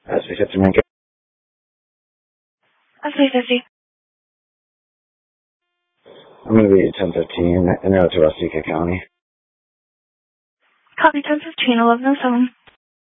Speak to me. That's 350. I'm going to be 1015 in to Westseca County. Copy 1015, 1107.